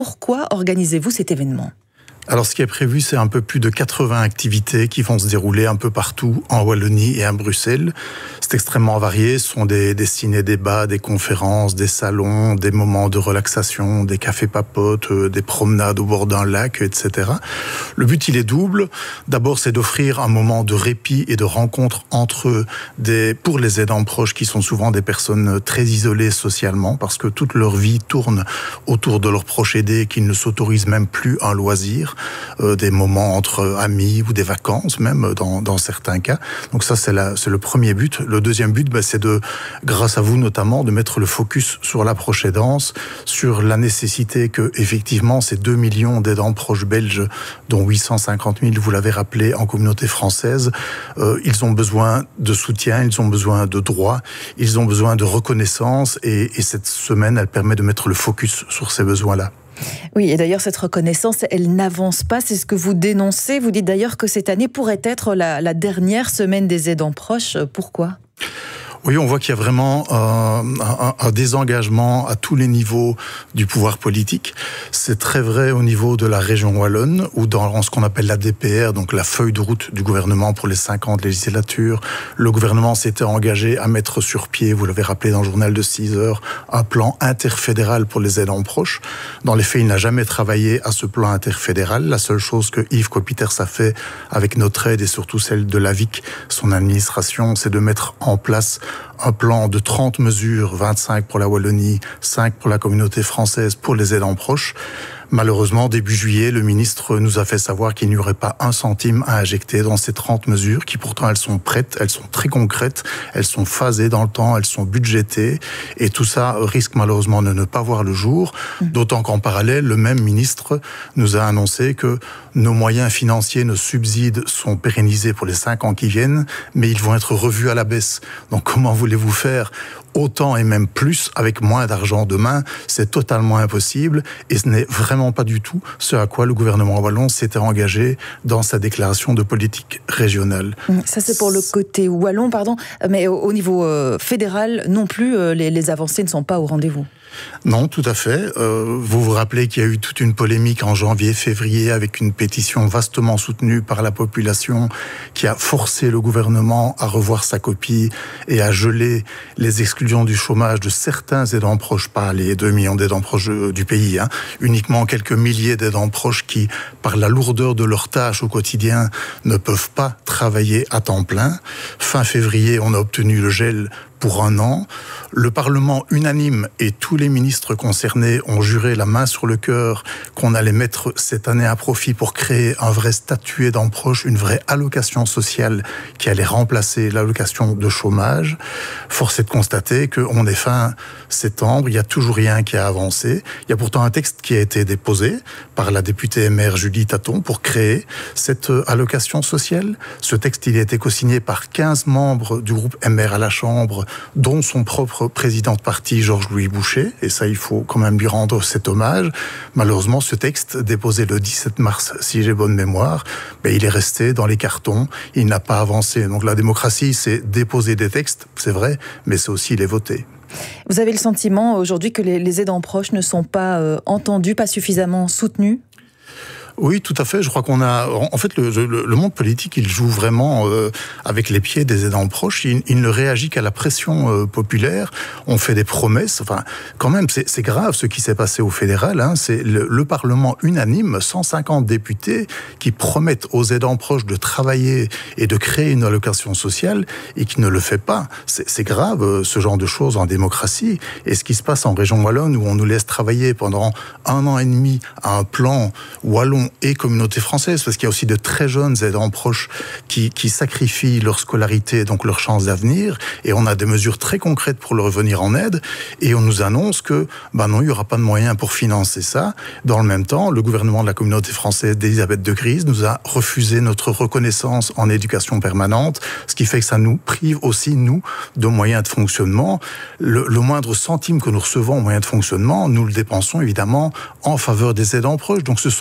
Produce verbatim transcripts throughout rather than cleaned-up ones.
Pourquoi organisez-vous cet événement ? Alors, ce qui est prévu, c'est un peu plus de quatre-vingts activités qui vont se dérouler un peu partout en Wallonie et à Bruxelles. C'est extrêmement varié. Ce sont des, des ciné-débats, des conférences, des salons, des moments de relaxation, des cafés papotes, des promenades au bord d'un lac, et cetera. Le but, il est double. D'abord, c'est d'offrir un moment de répit et de rencontre entre eux des, pour les aidants proches qui sont souvent des personnes très isolées socialement parce que toute leur vie tourne autour de leurs proches aidés qui ne s'autorisent même plus un loisir. Euh, des moments entre amis ou des vacances même dans, dans certains cas. Donc ça c'est, la, c'est le premier but. Le deuxième but, bah, c'est de, grâce à vous notamment, de mettre le focus sur la proche aidance, sur la nécessité que effectivement ces deux millions d'aidants proches belges, dont huit cent cinquante mille, vous l'avez rappelé, en communauté française, euh, ils ont besoin de soutien, ils ont besoin de droits, ils ont besoin de reconnaissance et, et cette semaine, elle permet de mettre le focus sur ces besoins-là. Oui, et d'ailleurs, cette reconnaissance, elle n'avance pas, c'est ce que vous dénoncez. Vous dites d'ailleurs que cette année pourrait être la, la dernière semaine des aidants proches. Pourquoi ? Oui, on voit qu'il y a vraiment euh, un, un désengagement à tous les niveaux du pouvoir politique. C'est très vrai au niveau de la région wallonne, où dans ce qu'on appelle la D P R, donc la feuille de route du gouvernement pour les cinq ans de législature, le gouvernement s'était engagé à mettre sur pied, vous l'avez rappelé dans le journal de six heures, un plan interfédéral pour les aidants proches. Dans les faits, il n'a jamais travaillé à ce plan interfédéral. La seule chose que Yves Copiters a fait avec notre aide et surtout celle de l'A V I C, son administration, c'est de mettre en place un plan de trente mesures, vingt-cinq pour la Wallonie, cinq pour la communauté française, pour les aidants proches. Malheureusement, début juillet, le ministre nous a fait savoir qu'il n'y aurait pas un centime à injecter dans ces trente mesures, qui pourtant elles sont prêtes, elles sont très concrètes, elles sont phasées dans le temps, elles sont budgétées, et tout ça risque malheureusement de ne pas voir le jour, d'autant qu'en parallèle, le même ministre nous a annoncé que nos moyens financiers, nos subsides sont pérennisés pour les cinq ans qui viennent, mais ils vont être revus à la baisse. Donc comment voulez-vous faire autant et même plus avec moins d'argent demain? C'est totalement impossible et ce n'est vraiment pas du tout ce à quoi le gouvernement wallon s'était engagé dans sa déclaration de politique régionale. Ça c'est pour le côté wallon, pardon, mais au niveau euh, fédéral non plus, euh, les, les avancées ne sont pas au rendez-vous. Non, tout à fait. Euh, vous vous rappelez qu'il y a eu toute une polémique en janvier-février avec une pétition vastement soutenue par la population qui a forcé le gouvernement à revoir sa copie et à geler les exclusions du chômage de certains aidants proches, pas les deux millions d'aidants proches du pays, hein, uniquement quelques milliers d'aidants proches qui, par la lourdeur de leurs tâches au quotidien, ne peuvent pas travailler à temps plein. Fin février, on a obtenu le gel pour un an. Le Parlement unanime et tous les ministres concernés ont juré la main sur le cœur qu'on allait mettre cette année à profit pour créer un vrai statut aidant proche, une vraie allocation sociale qui allait remplacer l'allocation de chômage. Force est de constater qu'on est fin septembre, il n'y a toujours rien qui a avancé. Il y a pourtant un texte qui a été déposé par la députée M R Julie Taton pour créer cette allocation sociale. Ce texte, il a été co-signé par quinze membres du groupe M R à la Chambre, dont son propre président de parti, Georges-Louis Boucher, et ça, il faut quand même lui rendre cet hommage. Malheureusement, ce texte, déposé le dix-sept mars, si j'ai bonne mémoire, ben, il est resté dans les cartons, il n'a pas avancé. Donc la démocratie, c'est déposer des textes, c'est vrai, mais c'est aussi les voter. Vous avez le sentiment aujourd'hui que les, les aidants proches ne sont pas euh, entendus, pas suffisamment soutenus ? Oui, tout à fait. Je crois qu'on a... En fait, le, le, le monde politique, il joue vraiment euh, avec les pieds des aidants proches. Il, il ne réagit qu'à la pression euh, populaire. On fait des promesses. Enfin, quand même, c'est, c'est grave ce qui s'est passé au fédéral. Hein. C'est le, le Parlement unanime, cent cinquante députés qui promettent aux aidants proches de travailler et de créer une allocation sociale et qui ne le fait pas. C'est, c'est grave, euh, ce genre de choses en démocratie. Et ce qui se passe en région wallonne, où on nous laisse travailler pendant un an et demi à un plan wallon et communauté française, parce qu'il y a aussi de très jeunes aidants proches qui, qui sacrifient leur scolarité, donc leurs chances d'avenir, et on a des mesures très concrètes pour leur venir en aide, et on nous annonce que, ben non, il n'y aura pas de moyens pour financer ça. Dans le même temps, le gouvernement de la communauté française d'Elisabeth de Gries nous a refusé notre reconnaissance en éducation permanente, ce qui fait que ça nous prive aussi, nous, de moyens de fonctionnement. Le, le moindre centime que nous recevons en moyens de fonctionnement, nous le dépensons évidemment en faveur des aidants proches. Donc ce sont les aidants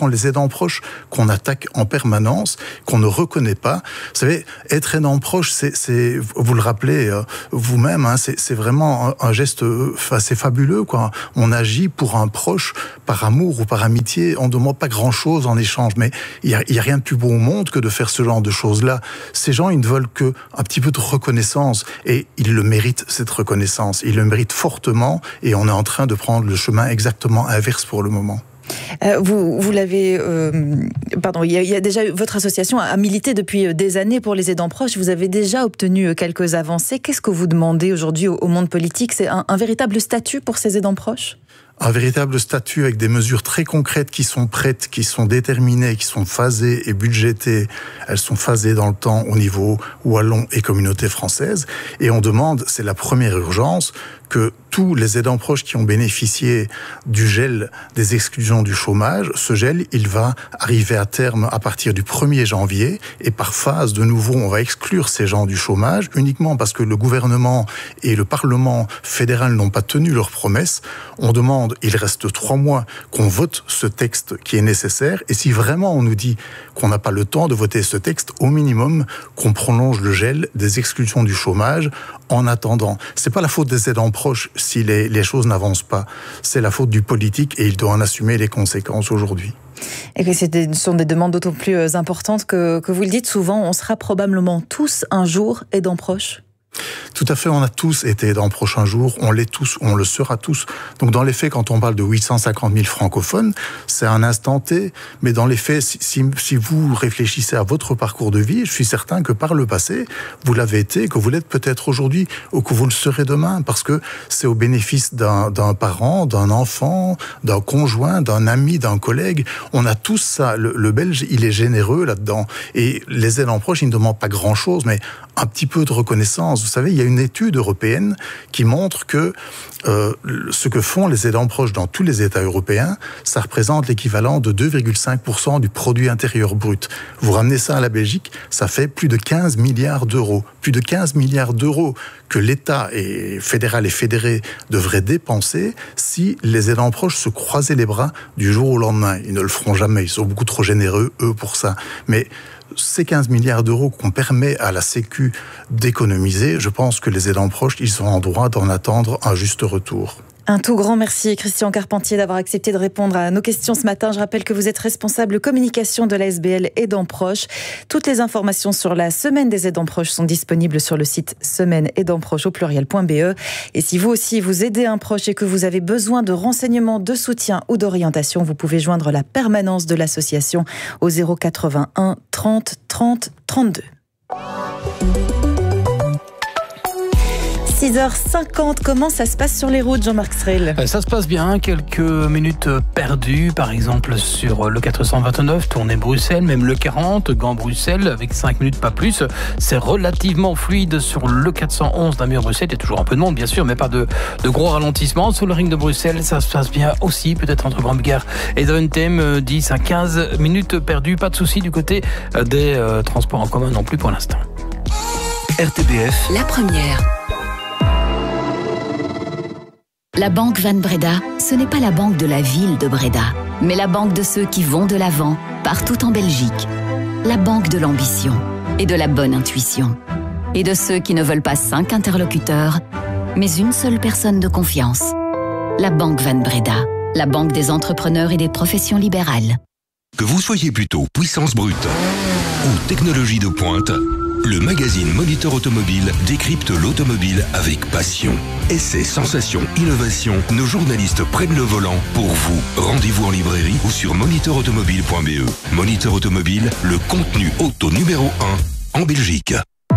proches qu'on attaque en permanence, qu'on ne reconnaît pas. Vous savez, être aidant proche, c'est, c'est vous le rappelez euh, vous-même, hein, c'est, c'est vraiment un, un geste assez fabuleux, quoi. On agit pour un proche par amour ou par amitié, on ne demande pas grand-chose en échange, mais il n'y a, a rien de plus beau au monde que de faire ce genre de choses-là. Ces gens, ils ne veulent que un petit peu de reconnaissance, et ils le méritent, cette reconnaissance. Ils le méritent fortement, et on est en train de prendre le chemin exactement inverse pour le moment. Euh, vous, vous l'avez... Euh, pardon, il y, a, il y a déjà... Votre association a milité depuis des années pour les aidants proches. Vous avez déjà obtenu quelques avancées. Qu'est-ce que vous demandez aujourd'hui au, au monde politique ? C'est un, un véritable statut pour ces aidants proches ? Un véritable statut avec des mesures très concrètes qui sont prêtes, qui sont déterminées, qui sont phasées et budgétées. Elles sont phasées dans le temps au niveau wallon et communauté française. Et on demande, c'est la première urgence, que tous les aidants proches qui ont bénéficié du gel des exclusions du chômage, ce gel, il va arriver à terme à partir du premier janvier, et par phase, de nouveau, on va exclure ces gens du chômage, uniquement parce que le gouvernement et le Parlement fédéral n'ont pas tenu leurs promesses. On demande, il reste trois mois, qu'on vote ce texte qui est nécessaire, et si vraiment on nous dit qu'on n'a pas le temps de voter ce texte, au minimum, qu'on prolonge le gel des exclusions du chômage en attendant. C'est pas la faute des aidants proches si les, les choses n'avancent pas. C'est la faute du politique, et il doit en assumer les conséquences aujourd'hui. Et que ce sont des demandes d'autant plus importantes que, que vous le dites souvent, on sera probablement tous un jour aidants proches. Tout à fait, on a tous été dans le prochain jour, on l'est tous, on le sera tous. Donc dans les faits, quand on parle de huit cent cinquante mille francophones, c'est un instant T, mais dans les faits, si, si, si vous réfléchissez à votre parcours de vie, je suis certain que par le passé, vous l'avez été, que vous l'êtes peut-être aujourd'hui, ou que vous le serez demain, parce que c'est au bénéfice d'un, d'un parent, d'un enfant, d'un conjoint, d'un ami, d'un collègue. On a tous ça. Le, le Belge, il est généreux là-dedans. Et les aidants proches, ils ne demandent pas grand-chose, mais un petit peu de reconnaissance. Vous savez, il y a une étude européenne qui montre que euh, ce que font les aidants proches dans tous les États européens, ça représente l'équivalent de deux virgule cinq pour cent du produit intérieur brut. Vous ramenez ça à la Belgique, ça fait plus de quinze milliards d'euros. Plus de quinze milliards d'euros que l'État et fédéral et fédéré devraient dépenser si les aidants proches se croisaient les bras du jour au lendemain. Ils ne le feront jamais, ils sont beaucoup trop généreux, eux, pour ça. Mais ces quinze milliards d'euros qu'on permet à la Sécu d'économiser, je pense que les aidants proches, ils sont en droit d'en attendre un juste retour. Un tout grand merci, Christian Carpentier, d'avoir accepté de répondre à nos questions ce matin. Je rappelle que vous êtes responsable communication de l'A S B L Aidants Proches. Toutes les informations sur la Semaine des Aidants Proches sont disponibles sur le site semaine aidants proches au pluriel point b e. Et si vous aussi vous aidez un proche et que vous avez besoin de renseignements, de soutien ou d'orientation, vous pouvez joindre la permanence de l'association au zéro quatre-vingt-un trente trente trente-deux. six heures cinquante, comment ça se passe sur les routes, Jean-Marc Strel ? Ça se passe bien, quelques minutes perdues, par exemple sur le quatre cent vingt-neuf, tournée Bruxelles, même le quarante, Gand-Bruxelles, avec cinq minutes, pas plus. C'est relativement fluide sur le quatre cent onze Namur-Bruxelles, il y a toujours un peu de monde, bien sûr, mais pas de, de gros ralentissements. Sur le ring de Bruxelles, ça se passe bien aussi, peut-être entre Grand-Bigard et Zaventem, dix à quinze minutes perdues, pas de souci du côté des euh, transports en commun non plus pour l'instant. R T B F, la première. La Banque Van Breda, ce n'est pas la banque de la ville de Breda, mais la banque de ceux qui vont de l'avant, partout en Belgique. La banque de l'ambition et de la bonne intuition. Et de ceux qui ne veulent pas cinq interlocuteurs, mais une seule personne de confiance. La Banque Van Breda, la banque des entrepreneurs et des professions libérales. Que vous soyez plutôt puissance brute ou technologie de pointe, le magazine Moniteur Automobile décrypte l'automobile avec passion. Essais, sensations, innovations, nos journalistes prennent le volant pour vous. Rendez-vous en librairie ou sur moniteur automobile point b e. Moniteur Automobile, le contenu auto numéro un en Belgique.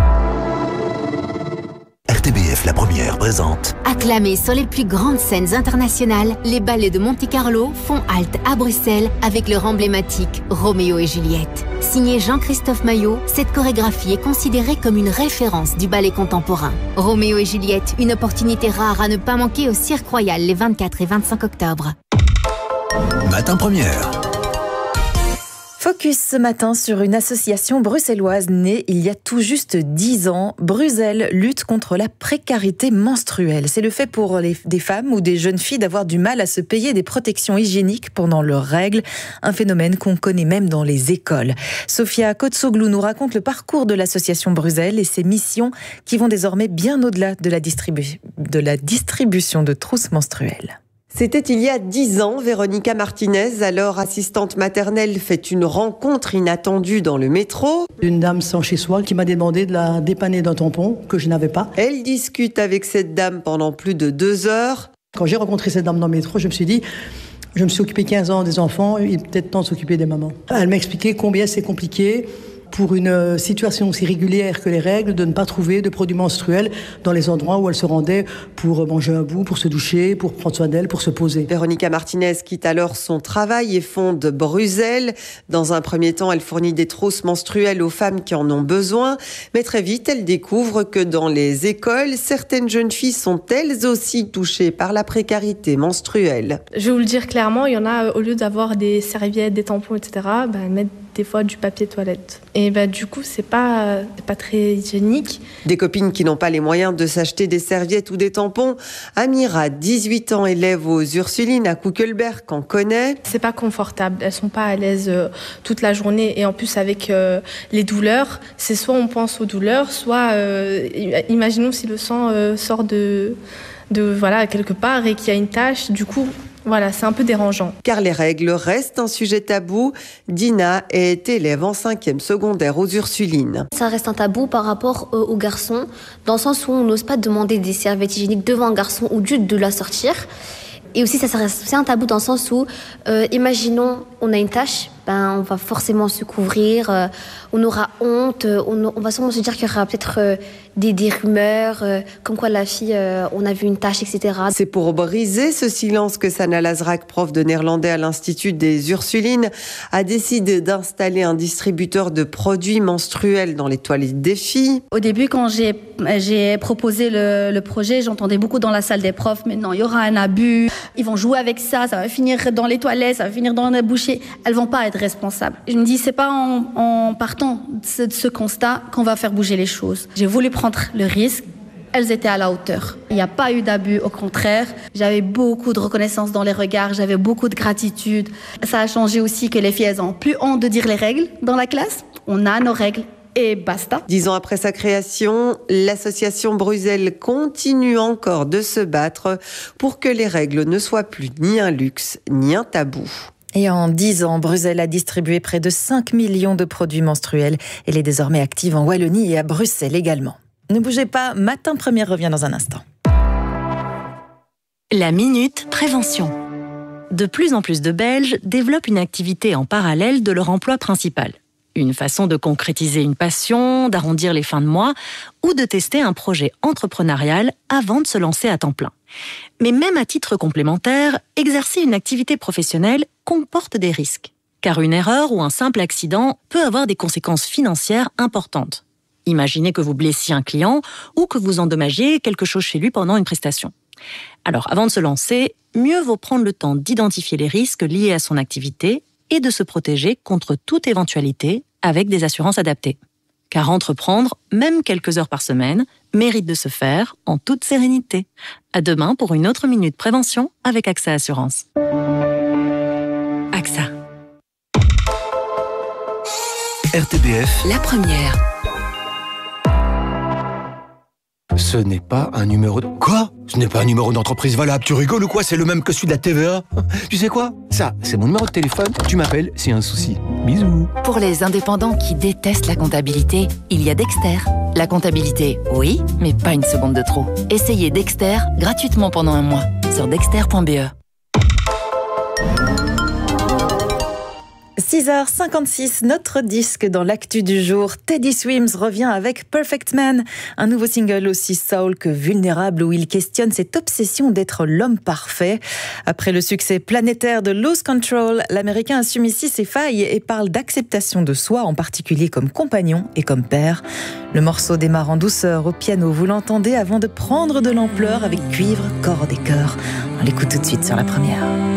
R T B F, la première, présente. Acclamés sur les plus grandes scènes internationales, les ballets de Monte-Carlo font halte à Bruxelles avec leur emblématique Roméo et Juliette. Signé Jean-Christophe Maillot, cette chorégraphie est considérée comme une référence du ballet contemporain. Roméo et Juliette, une opportunité rare à ne pas manquer au Cirque Royal les vingt-quatre et vingt-cinq octobre. Matin première. Focus ce matin sur une association bruxelloise née il y a tout juste dix ans. Bruxelles lutte contre la précarité menstruelle. C'est le fait pour les, des femmes ou des jeunes filles d'avoir du mal à se payer des protections hygiéniques pendant leurs règles. Un phénomène qu'on connaît même dans les écoles. Sophia Kotsoglou nous raconte le parcours de l'association Bruxelles et ses missions qui vont désormais bien au-delà de la, distribu- de la distribution de trousses menstruelles. C'était il y a dix ans, Véronica Martinez, alors assistante maternelle, fait une rencontre inattendue dans le métro. Une dame sans chez soi qui m'a demandé de la dépanner d'un tampon que je n'avais pas. Elle discute avec cette dame pendant plus de deux heures. Quand j'ai rencontré cette dame dans le métro, je me suis dit, je me suis occupé quinze ans des enfants, il est peut-être temps de s'occuper des mamans. Elle m'a expliqué combien c'est compliqué pour une situation aussi régulière que les règles, de ne pas trouver de produits menstruels dans les endroits où elle se rendait pour manger un bout, pour se doucher, pour prendre soin d'elle, pour se poser. Véronica Martinez quitte alors son travail et fonde Bruxelles. Dans un premier temps, elle fournit des trousses menstruelles aux femmes qui en ont besoin. Mais très vite, elle découvre que dans les écoles, certaines jeunes filles sont elles aussi touchées par la précarité menstruelle. Je vais vous le dire clairement, il y en a, au lieu d'avoir des serviettes, des tampons, et cetera, bah, elles mettent des fois du papier toilette. Et bah, du coup, c'est pas, c'est pas très hygiénique. Des copines qui n'ont pas les moyens de s'acheter des serviettes ou des tampons. Amira, dix-huit ans, élève aux Ursulines à Kuckelberg, en connaît. C'est pas confortable. Elles sont pas à l'aise euh, toute la journée. Et en plus, avec euh, les douleurs, c'est soit on pense aux douleurs, soit, euh, imaginons si le sang euh, sort de, de, voilà, quelque part et qu'il y a une tache. Du coup, voilà, c'est un peu dérangeant. Car les règles restent un sujet tabou. Dina est élève en cinquième secondaire aux Ursulines. Ça reste un tabou par rapport euh, aux garçons, dans le sens où on n'ose pas demander des serviettes hygiéniques devant un garçon ou juste de la sortir. Et aussi, ça reste c'est un tabou dans le sens où, euh, imaginons, on a une tache, ben, on va forcément se couvrir, euh, on aura honte, on, on va sûrement se dire qu'il y aura peut-être euh, des, des rumeurs, euh, comme quoi la fille, euh, on a vu une tache, et cetera. C'est pour briser ce silence que Sana Lazrak, prof de néerlandais à l'Institut des Ursulines, a décidé d'installer un distributeur de produits menstruels dans les toilettes des filles. Au début, quand j'ai, j'ai proposé le, le projet, j'entendais beaucoup dans la salle des profs, mais non, il y aura un abus, ils vont jouer avec ça, ça va finir dans les toilettes, ça va finir dans la bouchée, elles vont pas être responsables. Je me dis, c'est pas en, en partant de ce, de ce constat qu'on va faire bouger les choses. J'ai voulu prendre le risque. Elles étaient à la hauteur. Il n'y a pas eu d'abus, au contraire. J'avais beaucoup de reconnaissance dans les regards, j'avais beaucoup de gratitude. Ça a changé aussi que les filles, elles ont plus honte de dire les règles dans la classe. On a nos règles. Et basta. Dix ans après sa création, l'association Bruxelles continue encore de se battre pour que les règles ne soient plus ni un luxe, ni un tabou. Et en dix ans, Bruxelles a distribué près de cinq millions de produits menstruels. Elle est désormais active en Wallonie et à Bruxelles également. Ne bougez pas, Matin Première revient dans un instant. La Minute Prévention. De plus en plus de Belges développent une activité en parallèle de leur emploi principal. Une façon de concrétiser une passion, d'arrondir les fins de mois ou de tester un projet entrepreneurial avant de se lancer à temps plein. Mais même à titre complémentaire, exercer une activité professionnelle comporte des risques. Car une erreur ou un simple accident peut avoir des conséquences financières importantes. Imaginez que vous blessiez un client ou que vous endommagiez quelque chose chez lui pendant une prestation. Alors, avant de se lancer, mieux vaut prendre le temps d'identifier les risques liés à son activité et de se protéger contre toute éventualité avec des assurances adaptées. Car entreprendre, même quelques heures par semaine, mérite de se faire en toute sérénité. À demain pour une autre Minute Prévention avec AXA Assurance. AXA. R T B F. La première. Ce n'est pas un numéro de... Quoi ? Ce n'est pas un numéro d'entreprise valable. Tu rigoles ou quoi ? C'est le même que celui de la T V A. Tu sais quoi ? Ça, c'est mon numéro de téléphone. Tu m'appelles s'il y a un souci. Bisous. Pour les indépendants qui détestent la comptabilité, il y a Dexter. La comptabilité, oui, mais pas une seconde de trop. Essayez Dexter gratuitement pendant un mois sur dexter point b e. six heures cinquante-six, notre disque dans l'actu du jour. Teddy Swims revient avec Perfect Man, un nouveau single aussi soul que vulnérable où il questionne cette obsession d'être l'homme parfait. Après le succès planétaire de Lose Control, l'Américain assume ici ses failles et parle d'acceptation de soi, en particulier comme compagnon et comme père. Le morceau démarre en douceur au piano, vous l'entendez, avant de prendre de l'ampleur avec cuivre, cordes et chœurs. On l'écoute tout de suite sur la première.